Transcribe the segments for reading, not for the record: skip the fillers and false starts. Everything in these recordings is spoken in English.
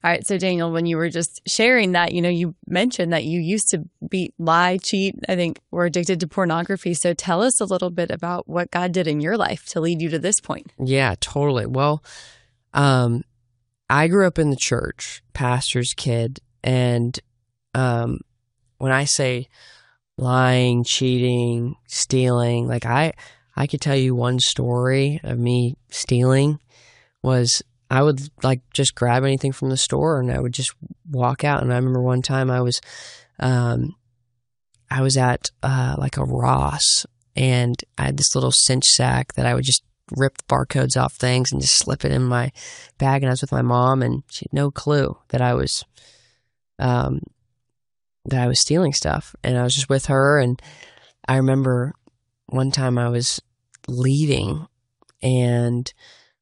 All right. So Daniel, when you were just sharing that, you mentioned that you used to lie, cheat, I think were addicted to pornography. So tell us a little bit about what God did in your life to lead you to this point. Yeah, totally. Well, I grew up in the church, pastor's kid. And when I say lying, cheating, stealing, like I could tell you one story of me stealing was I would like just grab anything from the store and I would just walk out. And I remember one time I was at like a Ross, and I had this little cinch sack that I would just rip the barcodes off things and just slip it in my bag. And I was with my mom, and she had no clue that I was stealing stuff. And I was just with her. And I remember one time I was leaving, and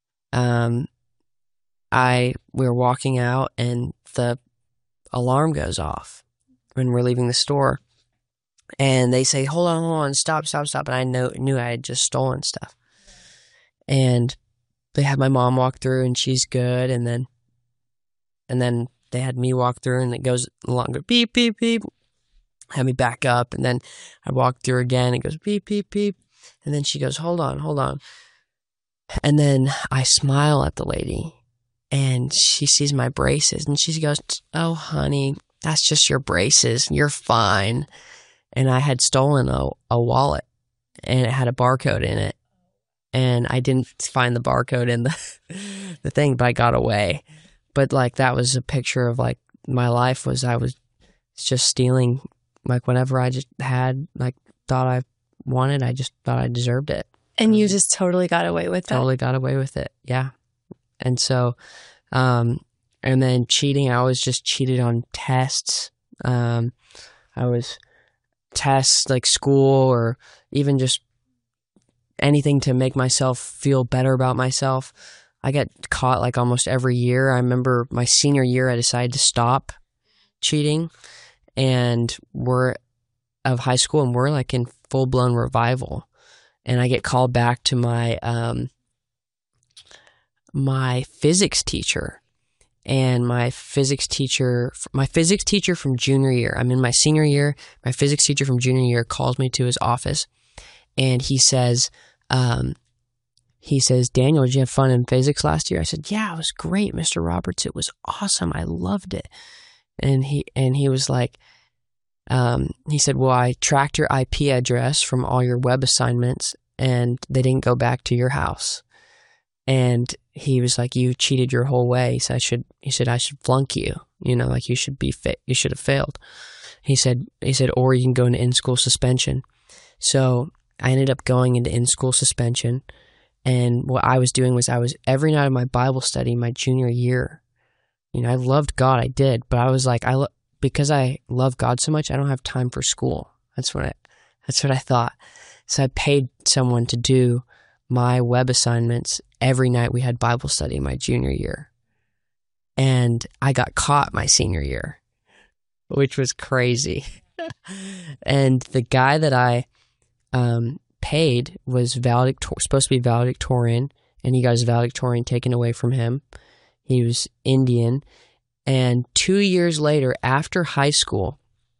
we were walking out, and the alarm goes off when we're leaving the store, and they say, hold on, stop. And I knew I had just stolen stuff. And they had my mom walk through, and she's good. And then they had me walk through, and it goes along, go beep, beep, beep, had me back up. And then I walk through again, it goes beep, beep, beep. And then she goes, hold on. And then I smile at the lady, and she sees my braces, and she goes, oh, honey, that's just your braces. You're fine. And I had stolen a wallet, and it had a barcode in it. And I didn't find the barcode in the thing, but I got away. But like, that was a picture of like my life was, I was just stealing, like whatever I just had, like thought I wanted, I just thought I deserved it. And you just totally got away with that. Totally got away with it. Yeah. And so, and then cheating, I always just cheated on tests. I was tests like school, or even just anything to make myself feel better about myself. I get caught like almost every year. I remember my senior year, I decided to stop cheating, and we're of high school, and we're like in full blown revival. And I get called back to my my physics teacher, and my physics teacher from junior year. I'm in my senior year. My physics teacher from junior year calls me to his office, and he says, Daniel, did you have fun in physics last year? I said, yeah, it was great, Mr. Roberts. It was awesome. I loved it. And he was like, he said, well, I tracked your IP address from all your web assignments, and they didn't go back to your house. And he was like, you cheated your whole way. He said, I should flunk you. Like you should have failed. He said, or you can go into in-school suspension. So I ended up going into in-school suspension. And what I was doing was every night of my Bible study my junior year. I loved God, I did, but I was like, because I love God so much, I don't have time for school. That's what I thought. So I paid someone to do my web assignments every night we had Bible study my junior year. And I got caught my senior year, which was crazy. And the guy that I paid was supposed to be valedictorian, and he got his valedictorian taken away from him. He was Indian. And 2 years later, after high school,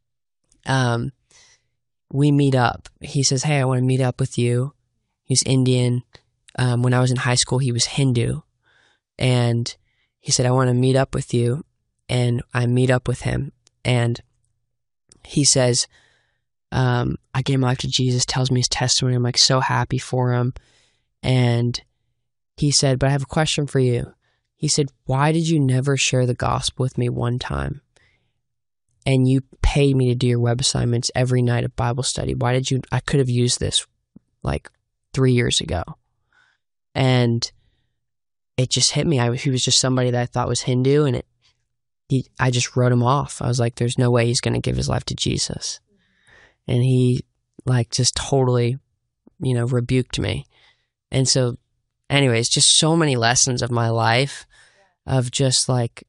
we meet up. He says, hey, I want to meet up with you. He's Indian. When I was in high school, he was Hindu. And he said, I want to meet up with you. And I meet up with him. And he says, I gave my life to Jesus, tells me his testimony. I'm like so happy for him. And he said, but I have a question for you. He said, why did you never share the gospel with me one time? And you paid me to do your web assignments every night of Bible study. Why did you? I could have used this like 3 years ago. And it just hit me. He was just somebody that I thought was Hindu, and I just wrote him off. I was like, there's no way he's going to give his life to Jesus. And he like just totally, rebuked me. And so anyways, just so many lessons of my life of just like,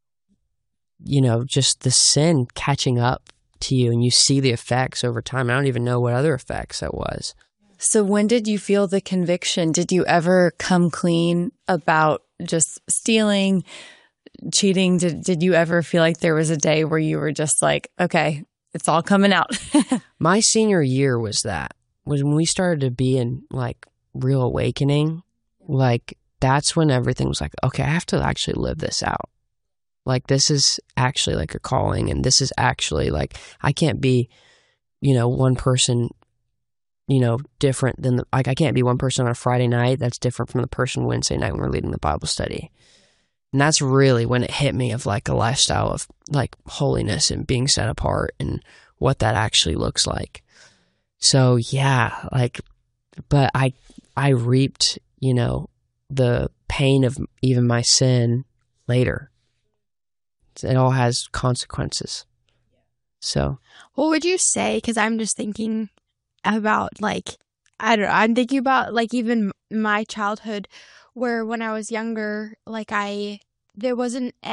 just the sin catching up to you, and you see the effects over time. I don't even know what other effects that was. So when did you feel the conviction? Did you ever come clean about just stealing, cheating, did you ever feel like there was a day where you were just like, okay, it's all coming out? My senior year was when we started to be in like real awakening. Like that's when everything was like, okay, I have to actually live this out. Like this is actually like a calling, and this is actually like, I can't be, one person, different than I can't be one person on a Friday night that's different from the person Wednesday night when we're leading the Bible study. And that's really when it hit me of like a lifestyle of like holiness and being set apart and what that actually looks like. So yeah, like, but I reaped, the pain of even my sin later. It all has consequences. So what would you say? Because I'm just thinking about like, I don't know, I'm thinking about like even my childhood where when I was younger, like there was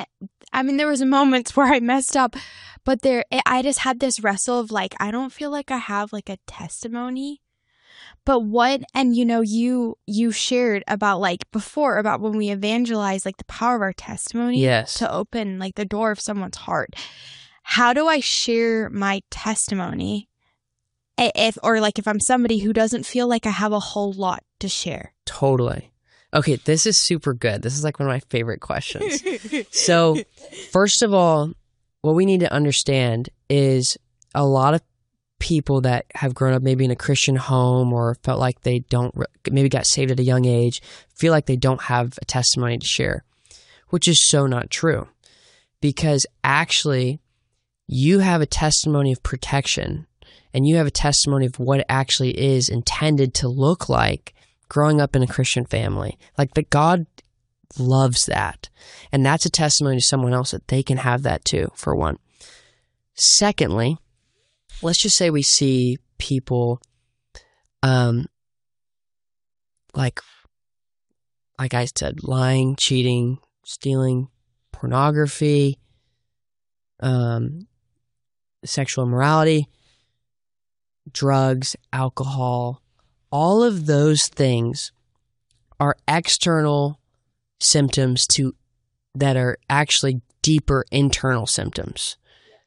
moments where I messed up, but I just had this wrestle of like, I don't feel like I have like a testimony. But you shared about like before about when we evangelize, like the power of our testimony to open like the door of someone's heart. How do I share my testimony if I'm somebody who doesn't feel like I have a whole lot to share? Totally. Okay, this is super good. This is like one of my favorite questions. So, first of all, what we need to understand is a lot of people that have grown up maybe in a Christian home or felt like they maybe got saved at a young age, feel like they don't have a testimony to share, which is so not true. Because actually, you have a testimony of protection, and you have a testimony of what it actually is intended to look like growing up in a Christian family. Like that God loves that. And that's a testimony to someone else that they can have that too, for one. Secondly, let's just say we see people like I said, lying, cheating, stealing, pornography, sexual immorality, drugs, alcohol. All of those things are external symptoms that are actually deeper internal symptoms.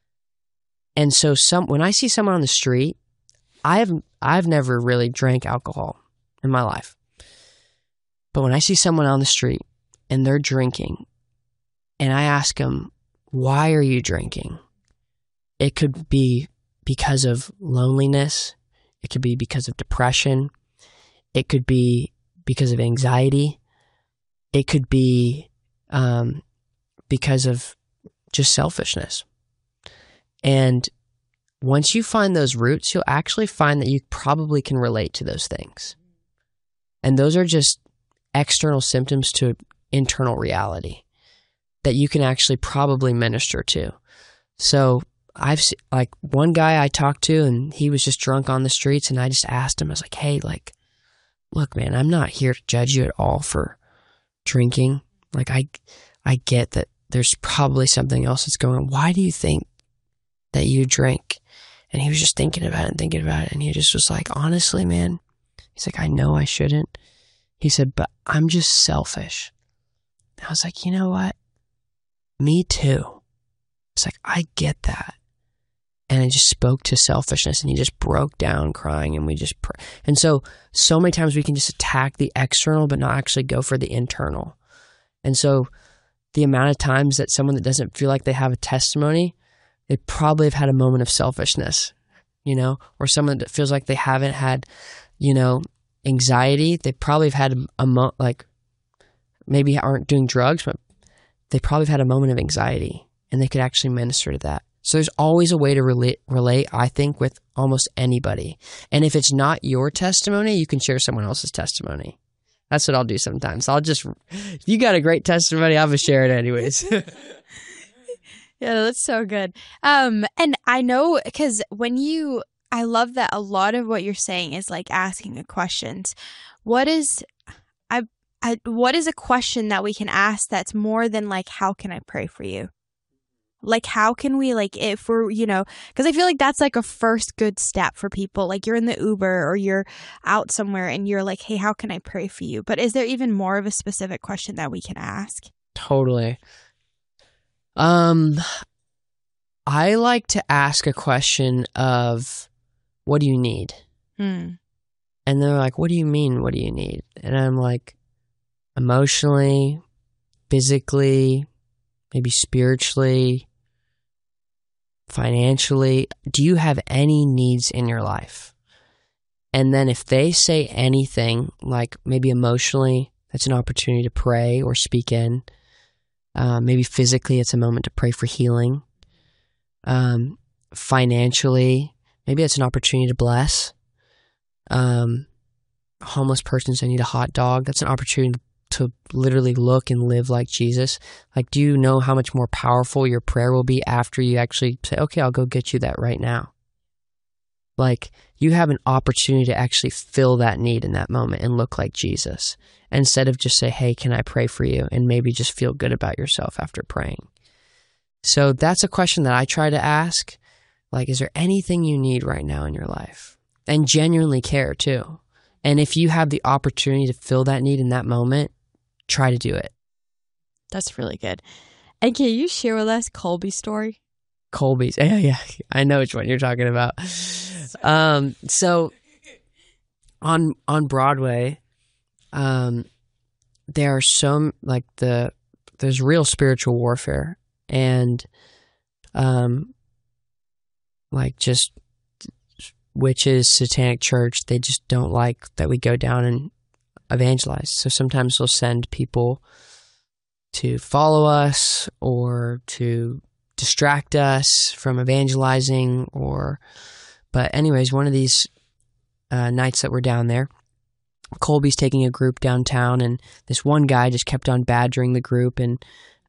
And so when I see someone on the street, I've never really drank alcohol in my life. But when I see someone on the street and they're drinking, and I ask them, why are you drinking? It could be because of loneliness. It could be because of depression. It could be because of anxiety. It could be because of just selfishness. And once you find those roots, you'll actually find that you probably can relate to those things. And those are just external symptoms to internal reality that you can actually probably minister to. So I've like one guy I talked to, and he was just drunk on the streets, and I just asked him, I was like, hey, like, look, man, I'm not here to judge you at all for drinking. Like, I get that there's probably something else that's going on. Why do you think that you drink? And he was just thinking about it. And he just was like, honestly, man, he's like, I know I shouldn't. He said, but I'm just selfish. I was like, you know what? Me too. It's like, I get that. And it just spoke to selfishness, and he just broke down crying, and we just and so many times we can just attack the external but not actually go for the internal. And so the amount of times that someone that doesn't feel like they have a testimony, they probably have had a moment of selfishness, or someone that feels like they haven't had, anxiety, they probably have had like maybe aren't doing drugs, but they probably have had a moment of anxiety, and they could actually minister to that. So there's always a way to relate, I think, with almost anybody. And if it's not your testimony, you can share someone else's testimony. That's what I'll do sometimes. If you got a great testimony, I'm going to share it anyways. Yeah, that's so good. And I know, because I love that a lot of what you're saying is like asking the questions. What is a question that we can ask that's more than like, how can I pray for you? Like, how can we, like, if we're, because I feel like that's like a first good step for people. Like, you're in the Uber or you're out somewhere and you're like, hey, how can I pray for you? But is there even more of a specific question that we can ask? Totally. I like to ask a question of, what do you need? And they're like, what do you mean, what do you need? And I'm like, emotionally, physically, maybe spiritually, financially. Do you have any needs in your life? And then if they say anything, like maybe emotionally, that's an opportunity to pray or speak in. Maybe physically, it's a moment to pray for healing. Financially, maybe it's an opportunity to bless. Homeless person says, I need a hot dog. That's an opportunity to literally look and live like Jesus. Like, do you know how much more powerful your prayer will be after you actually say, okay, I'll go get you that right now? Like, you have an opportunity to actually fill that need in that moment and look like Jesus, instead of just say, hey, can I pray for you? And maybe just feel good about yourself after praying. So that's a question that I try to ask. Like, is there anything you need right now in your life? And genuinely care too. And if you have the opportunity to fill that need in that moment, try to do it. That's really good. And can you share with us Colby's story? Colby's. Yeah. I know which one you're talking about. So on Broadway, there are some, like, there's real spiritual warfare, and like, just witches, satanic church, they just don't like that we go down and evangelize. So sometimes they'll send people to follow us or to distract us from evangelizing, but anyways, one of these nights that we're down there, Colby's taking a group downtown, and this one guy just kept on badgering the group and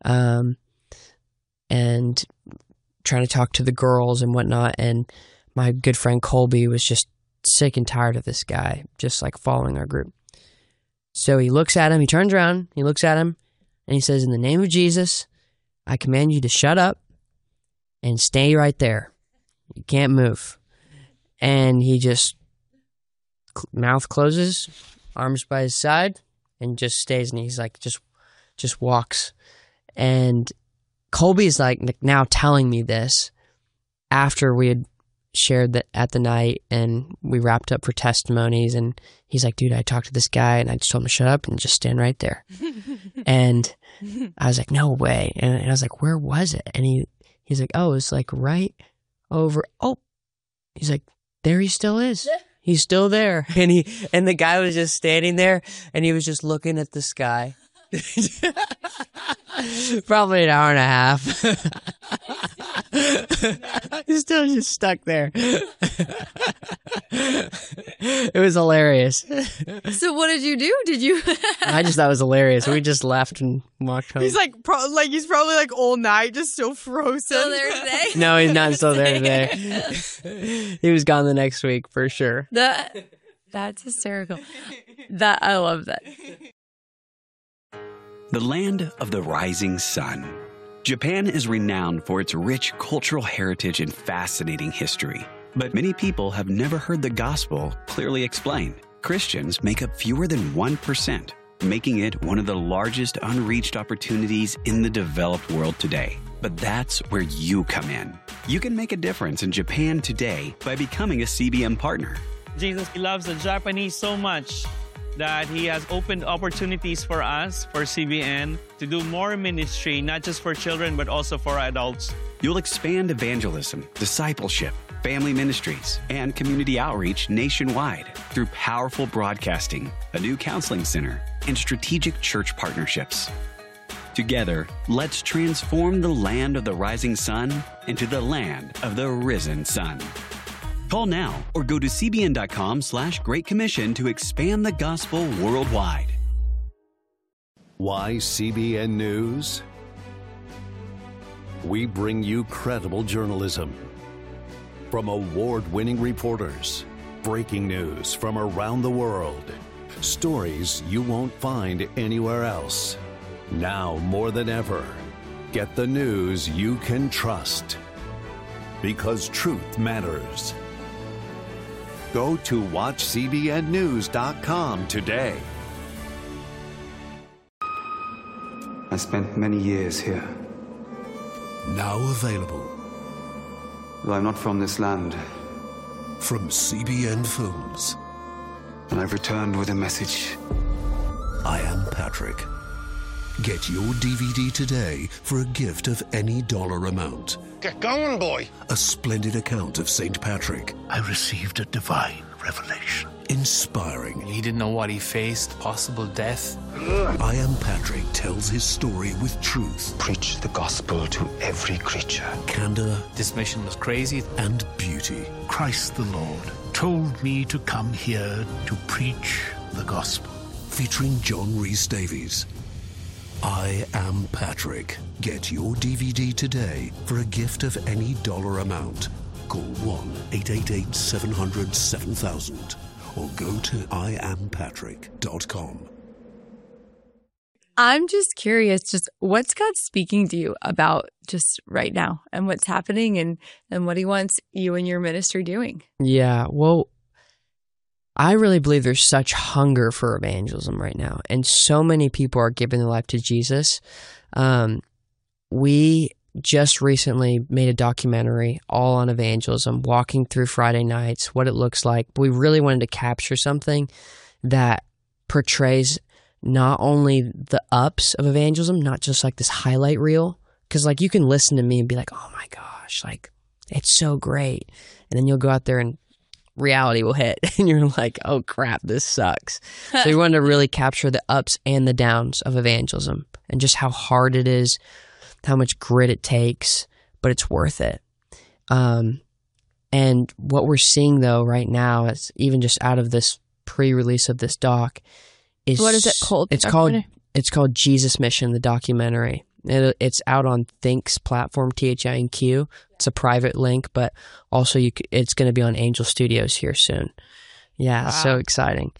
trying to talk to the girls and whatnot. And my good friend Colby was just sick and tired of this guy just like following our group. So he looks at him, he turns around, he looks at him, and he says, in the name of Jesus, I command you to shut up and stay right there. You can't move. And he just, mouth closes, arms by his side, and just stays. And he's like, just walks. And Colby's like now telling me this after we had shared that at the night and we wrapped up for testimonies. And he's like, dude, I talked to this guy and I just told him to shut up and just stand right there. And I was like, no way. And I was like, where was it? And he's like, oh, it's like right over. Oh, he's like, there he still is. He's still there. And the guy was just standing there and he was just looking at the sky. Probably an hour and a half. He's still just stuck there. It was hilarious. So what did you do? Did you? I just thought it was hilarious. We just left and walked home. He's like, he's probably like all night, just still frozen. Still there today? No, he's not still there today. He was gone the next week for sure. That's hysterical. I love that. The land of the rising sun. Japan is renowned for its rich cultural heritage and fascinating history. But many people have never heard the gospel clearly explained. Christians make up fewer than 1%, making it one of the largest unreached opportunities in the developed world today. But that's where you come in. You can make a difference in Japan today by becoming a CBN partner. Jesus loves the Japanese so much that he has opened opportunities for us, for CBN, to do more ministry, not just for children, but also for adults. You'll expand evangelism, discipleship, family ministries, and community outreach nationwide through powerful broadcasting, a new counseling center, and strategic church partnerships. Together, let's transform the land of the rising sun into the land of the risen sun. Call now or go to cbn.com/Great Commission to expand the gospel worldwide. Why CBN News? We bring you credible journalism from award-winning reporters, breaking news from around the world, stories you won't find anywhere else. Now more than ever, get the news you can trust, because truth matters. Go to watchcbnnews.com today. I spent many years here, Now available. Well, I'm not from this land. From CBN Films. And I've returned with a message. I Am Patrick. Get your DVD today for a gift of any dollar amount. Get going, boy. A splendid account of St. Patrick. I received a divine revelation. Inspiring. He didn't know what he faced, possible death. I Am Patrick tells his story with truth. Preach the gospel to every creature. Candor. This mission was crazy. And beauty. Christ the Lord told me to come here to preach the gospel. Featuring John Rhys Davies. I Am Patrick. Get your DVD today for a gift of any dollar amount. Call 1-888-700-7000 or go to iampatrick.com. I'm just curious, just what's God speaking to you about just right now and what's happening and what he wants you and your ministry doing? Yeah, well, I really believe there's such hunger for evangelism right now, and so many people are giving their life to Jesus. We just recently made a documentary all on evangelism, walking through Friday nights, what it looks like. But we really wanted to capture something that portrays not only the ups of evangelism, not just like this highlight reel, because like you can listen to me and be like, oh my gosh, like it's so great. And then you'll go out there and reality will hit and you're like, oh crap, this sucks. So we wanted to really capture the ups and the downs of evangelism and just how hard it is, how much grit it takes, but it's worth it. And what we're seeing though right now is even just out of this pre-release of this doc is what is it called? It's called Jesus Mission, the documentary. It's out on Think's platform, THINQ. It's a private link, but also it's going to be on Angel Studios here soon. Yeah, wow. So exciting.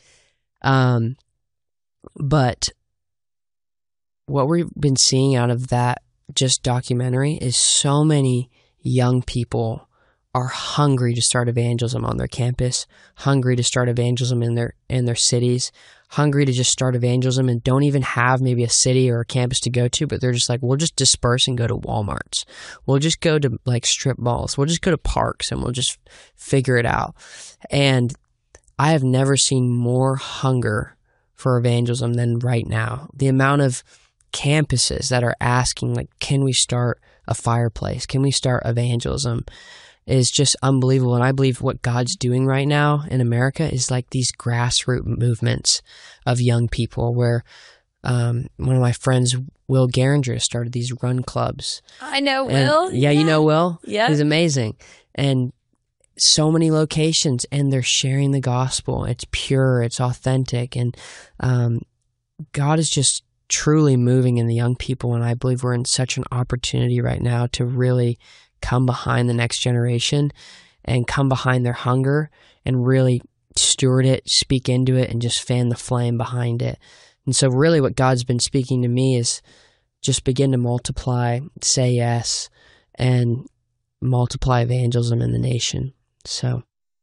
But what we've been seeing out of that just documentary is so many young people are hungry to start evangelism on their campus, hungry to start evangelism in their cities, hungry to just start evangelism and don't even have maybe a city or a campus to go to, but they're just like, we'll just disperse and go to Walmarts. We'll just go to like strip malls. We'll just go to parks and we'll just figure it out. And I have never seen more hunger for evangelism than right now. The amount of campuses that are asking, like, can we start a fireplace? Can we start evangelism? Is just unbelievable. And I believe what God's doing right now in America is like these grassroots movements of young people where one of my friends, Will Garinger, started these run clubs. I know Will. Yeah, you know Will? Yeah. He's amazing. And so many locations, and they're sharing the gospel. It's pure, it's authentic. And God is just truly moving in the young people. And I believe we're in such an opportunity right now to really come behind the next generation and come behind their hunger and really steward it, speak into it, and just fan the flame behind it. And so really what God's been speaking to me is just begin to multiply, say yes, and multiply evangelism in the nation. So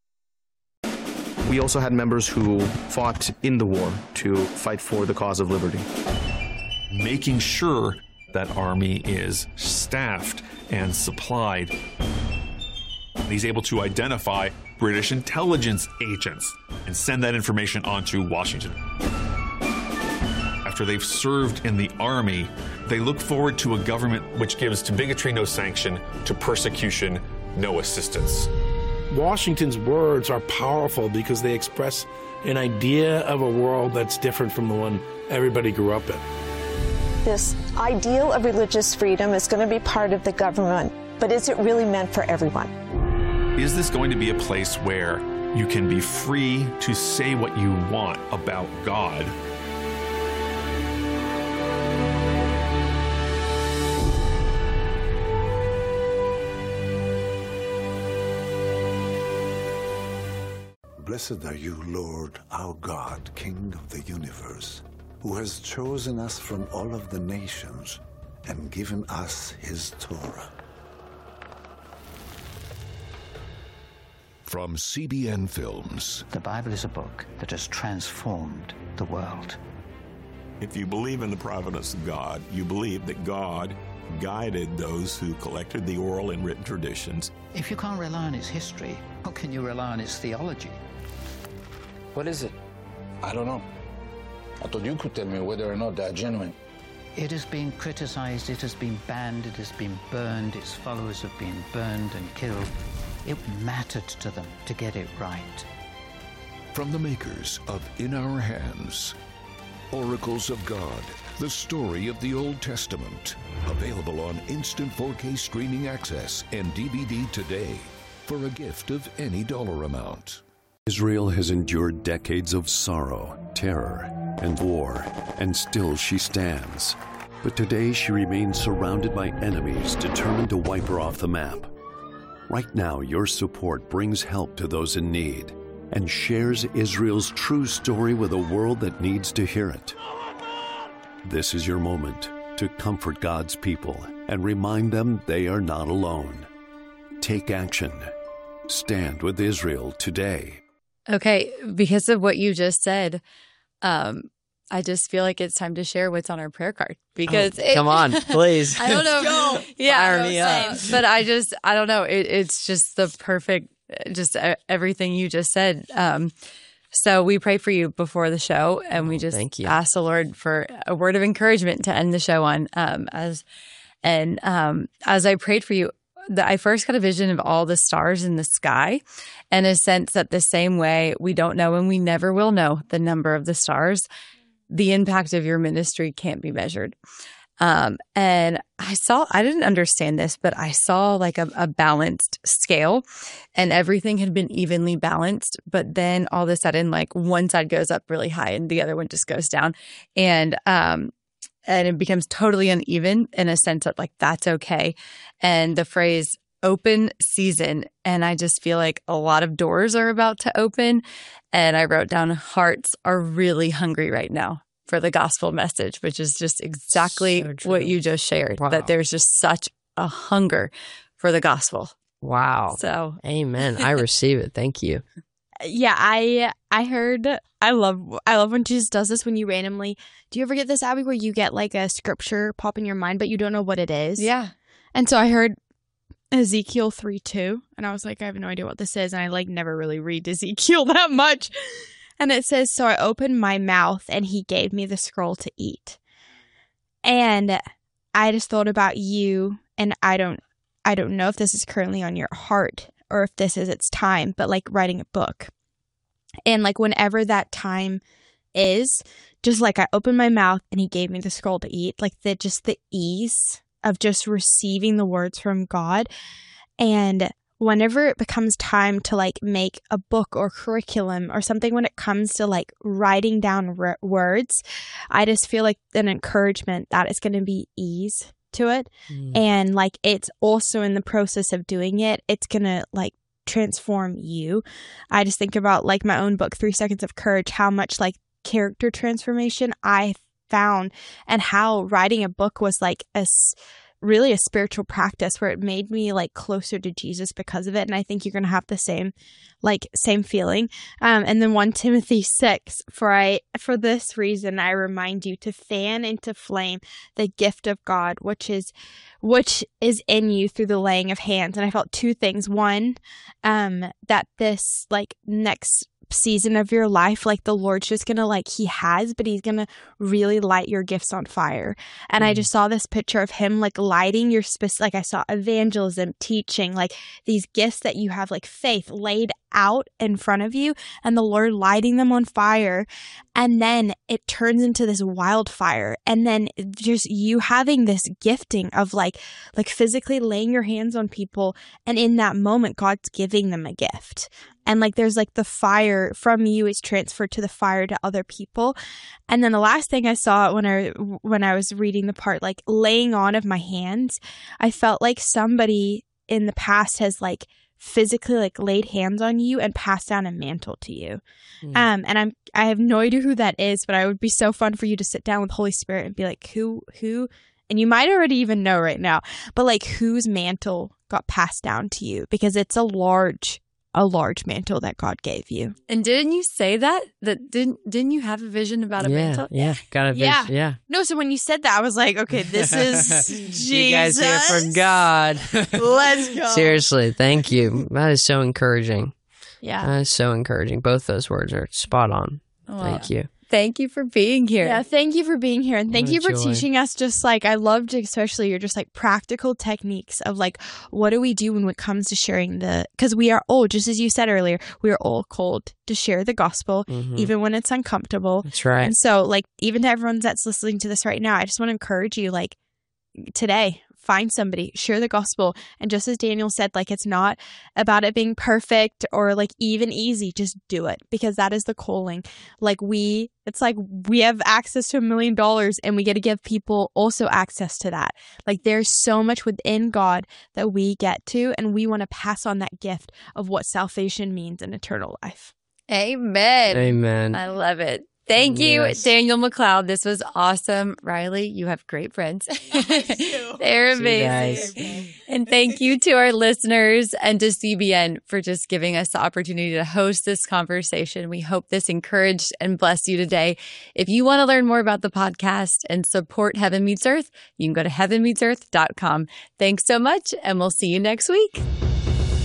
we also had members who fought in the war to fight for the cause of liberty. Making sure that army is staffed and supplied. He's able to identify British intelligence agents and send that information on to Washington. After they've served in the army, they look forward to a government which gives to bigotry no sanction, to persecution no assistance. Washington's words are powerful because they express an idea of a world that's different from the one everybody grew up in. This ideal of religious freedom is going to be part of the government, but is it really meant for everyone? Is this going to be a place where you can be free to say what you want about God? Blessed are you, Lord, our God, King of the universe, who has chosen us from all of the nations and given us his Torah. From CBN Films. The Bible is a book that has transformed the world. If you believe in the providence of God, you believe that God guided those who collected the oral and written traditions. If you can't rely on its history, how can you rely on its theology? What is it? I don't know. I thought you could tell me whether or not they're genuine. It has been criticized, it has been banned, it has been burned, its followers have been burned and killed. It mattered to them to get it right. From the makers of In Our Hands, Oracles of God, the story of the Old Testament. Available on instant 4K streaming access and DVD today for a gift of any dollar amount. Israel has endured decades of sorrow, terror, and war, and still she stands. But today she remains surrounded by enemies determined to wipe her off the map. Right now, your support brings help to those in need and shares Israel's true story with a world that needs to hear it. This is your moment to comfort God's people and remind them they are not alone. Take action. Stand with Israel today. Okay, because of what you just said, I just feel like it's time to share what's on our prayer card. Because come on, please. I don't know. Fire me up. But I don't know. It's just the perfect, just everything you just said. So we pray for you before the show, and we just ask the Lord for a word of encouragement to end the show on. As I prayed for you, I first got a vision of all the stars in the sky, and a sense that the same way we don't know and we never will know the number of the stars, the impact of your ministry can't be measured. And I didn't understand this, but I saw like a balanced scale, and everything had been evenly balanced. But then all of a sudden, like one side goes up really high and the other one just goes down. And it becomes totally uneven in a sense that like, that's okay. And the phrase open season. And I just feel like a lot of doors are about to open. And I wrote down hearts are really hungry right now for the gospel message, which is just exactly what you just shared, that there's just such a hunger for the gospel. Wow. So, amen. I receive it. Thank you. Yeah, I heard, I love when Jesus does this, when you randomly, do you ever get this, Abby, where you get like a scripture pop in your mind, but you don't know what it is? Yeah. And so I heard Ezekiel 3:2, and I was like, I have no idea what this is. And I like never really read Ezekiel that much. And it says, so I opened my mouth and he gave me the scroll to eat. And I just thought about you, and I don't know if this is currently on your heart or if this is its time, but like writing a book. And like whenever that time is, just like I opened my mouth and he gave me the scroll to eat, like the ease of just receiving the words from God. And whenever it becomes time to like make a book or curriculum or something, when it comes to like writing down words, I just feel like an encouragement that it's going to be ease to it. And like it's also in the process of doing it, it's going to like transform you. I just think about like my own book, 3 Seconds of Courage, how much like character transformation I found, and how writing a book was like really a spiritual practice where it made me like closer to Jesus because of it. And I think you're going to have the same feeling. And then 1 Timothy 6, for this reason, I remind you to fan into flame the gift of God, which is in you through the laying of hands. And I felt 2 things. One, that this like next season of your life, like the Lord's just gonna like but he's gonna really light your gifts on fire. And I just saw this picture of him like lighting your like I saw evangelism, teaching, like these gifts that you have, like faith laid out in front of you, and the Lord lighting them on fire. And then it turns into this wildfire, and then just you having this gifting of like physically laying your hands on people, and in that moment God's giving them a gift. And like there's like the fire from you is transferred to the fire to other people. And then the last thing I saw when I was reading the part like laying on of my hands, I felt like somebody in the past has like physically like laid hands on you and passed down a mantle to you. And I have no idea who that is, but it would be so fun for you to sit down with Holy Spirit and be like, who, and you might already even know right now, but like whose mantle got passed down to you, because it's a large a large mantle that God gave you. And didn't you say that didn't you have a vision about a mantle? Yeah, got a vision. Yeah. No, so when you said that, I was like, okay, this is Jesus. You guys hear from God. Let's go. Seriously, thank you. That is so encouraging. Yeah. That is so encouraging. Both those words are spot on. Well, thank you. Thank you for being here. Yeah, thank you for being here. And thank you for joy. teaching us just like, I loved especially your just like practical techniques of like, what do we do when it comes to sharing because we are all, just as you said earlier, we are all called to share the gospel, even when it's uncomfortable. That's right. And so like, even to everyone that's listening to this right now, I just want to encourage you, like today, find somebody, share the gospel. And just as Daniel said, like, it's not about it being perfect or like even easy. Just do it, because that is the calling. Like it's like we have access to $1 million and we get to give people also access to that. Like there's so much within God that we get to, and we want to pass on that gift of what salvation means in eternal life. Amen. Amen. I love it. Thank you, Daniel McLeod. This was awesome. Riley, you have great friends. They're amazing. And thank you to our listeners and to CBN for just giving us the opportunity to host this conversation. We hope this encouraged and blessed you today. If you want to learn more about the podcast and support Heaven Meets Earth, you can go to heavenmeetsearth.com. Thanks so much, and we'll see you next week.